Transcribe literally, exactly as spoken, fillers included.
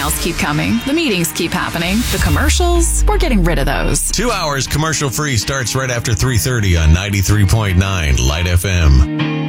emails keep coming. The meetings keep happening. The commercials, we're getting rid of those. Two hours commercial free starts right after three thirty on ninety-three point nine Light F M.